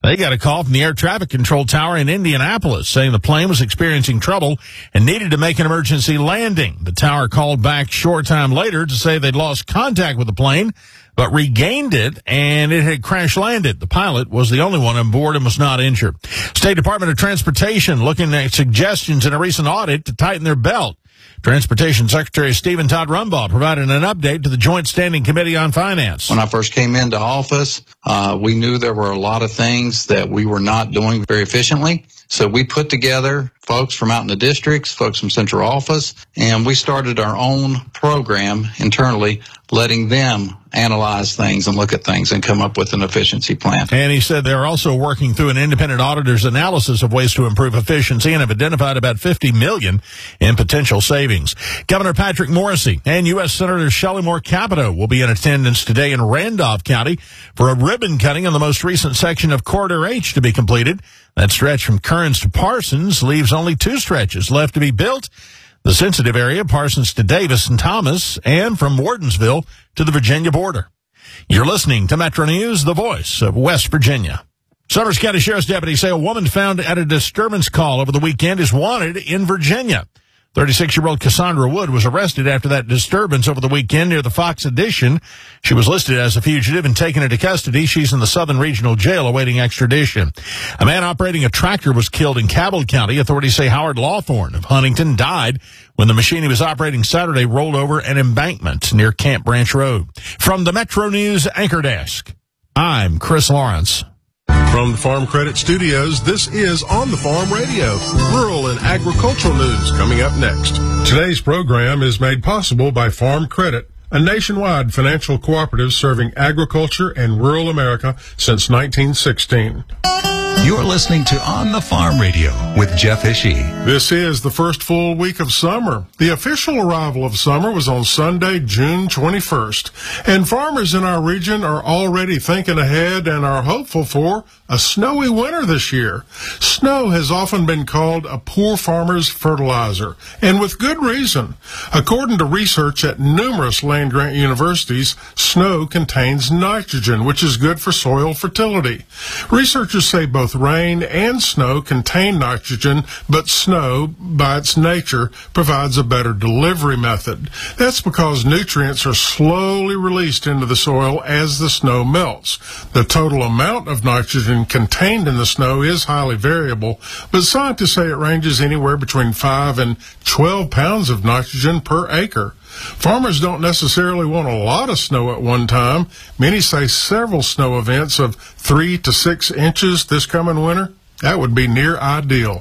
They got a call from the air traffic control tower in Indianapolis saying the plane was experiencing trouble and needed to make an emergency landing. The tower called back short time later to say they'd lost contact with the plane, but regained it, and it had crash landed. The pilot was the only one on board and was not injured. State Department of Transportation looking at suggestions in a recent audit to tighten their belt. Transportation Secretary Stephen Todd Rumbaugh provided an update to the Joint Standing Committee on Finance. When I first came into office, we knew there were a lot of things that we were not doing very efficiently. So we put together folks from out in the districts, folks from central office, and we started our own program internally, letting them analyze things and look at things and come up with an efficiency plan. And he said they're also working through an independent auditor's analysis of ways to improve efficiency and have identified about $50 million in potential savings. Governor Patrick Morrisey and U.S. Senator Shelley Moore Capito will be in attendance today in Randolph County for a ribbon cutting on the most recent section of Corridor H to be completed. That stretch from Kearns to Parsons leaves only 2 stretches left to be built. The sensitive area, Parsons to Davis and Thomas, and from Wardensville to the Virginia border. You're listening to Metro News, the voice of West Virginia. Summers County Sheriff's deputies say a woman found at a disturbance call over the weekend is wanted in Virginia. 36-year-old Cassandra Wood was arrested after that disturbance over the weekend near the Fox Addition. She was listed as a fugitive and taken into custody. She's in the Southern Regional Jail awaiting extradition. A man operating a tractor was killed in Cabell County. Authorities say Howard Lawthorne of Huntington died when the machine he was operating Saturday rolled over an embankment near Camp Branch Road. From the Metro News Anchor Desk, I'm Chris Lawrence. From the Farm Credit Studios, this is On the Farm Radio, rural and agricultural news coming up next. Today's program is made possible by Farm Credit, a nationwide financial cooperative serving agriculture and rural America since 1916. You're listening to On the Farm Radio with Jeff Ishii. This is the first full week of summer. The official arrival of summer was on Sunday, June 21st. And farmers in our region are already thinking ahead and are hopeful for a snowy winter this year. Snow has often been called a poor farmer's fertilizer, and with good reason. According to research at numerous land-grant universities, snow contains nitrogen, which is good for soil fertility. Researchers say both rain and snow contain nitrogen, but snow, by its nature, provides a better delivery method. That's because nutrients are slowly released into the soil as the snow melts. The total amount of nitrogen contained in the snow is highly variable, but scientists say it ranges anywhere between 5 and 12 pounds of nitrogen per acre. Farmers don't necessarily want a lot of snow at one time. Many say several snow events of 3 to 6 inches this coming winter. That would be near ideal.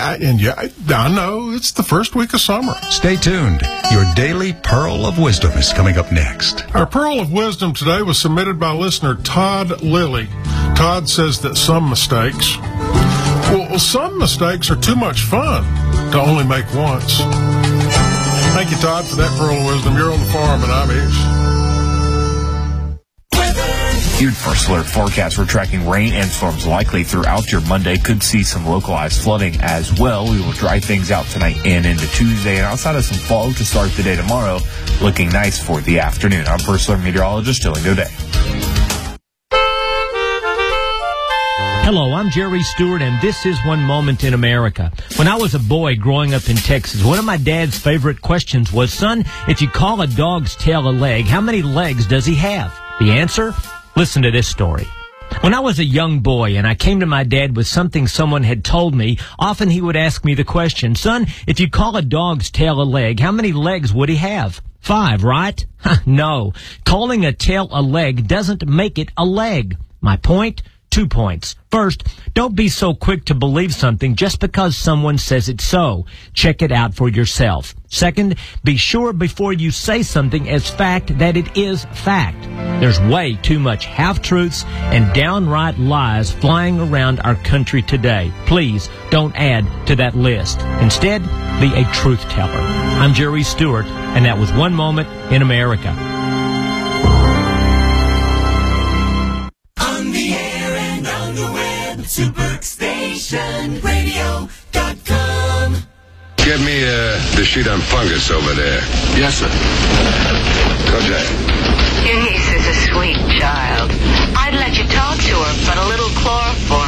I know, it's the first week of summer. Stay tuned. Your daily Pearl of Wisdom is coming up next. Our Pearl of Wisdom today was submitted by listener Todd Lilly. Todd says that some mistakes are too much fun to only make once. Thank you, Todd, for that Pearl of Wisdom. You're on the farm, and I'm Ish. Your First Alert forecast, we're tracking rain and storms likely throughout your Monday. Could see some localized flooding as well. We will dry things out tonight and into Tuesday. And outside of some fog to start the day tomorrow, looking nice for the afternoon. I'm First Alert meteorologist Dylan Godet. Hello, I'm Jerry Stewart, and this is One Moment in America. When I was a boy growing up in Texas, one of my dad's favorite questions was, son, if you call a dog's tail a leg, how many legs does he have? The answer? Listen to this story. When I was a young boy and I came to my dad with something someone had told me, often he would ask me the question, son, if you call a dog's tail a leg, how many legs would he have? 5, right? No. Calling a tail a leg doesn't make it a leg. My point? 2 points. First, don't be so quick to believe something just because someone says it's so. Check it out for yourself. Second, be sure before you say something as fact that it is fact. There's way too much half-truths and downright lies flying around our country today. Please don't add to that list. Instead, be a truth teller. I'm Jerry Stewart, and that was One Moment in America. SuperStationRadio.com. Get me the sheet on fungus over there. Yes, sir. Okay. Your niece is a sweet child. I'd let you talk to her, but a little chloroform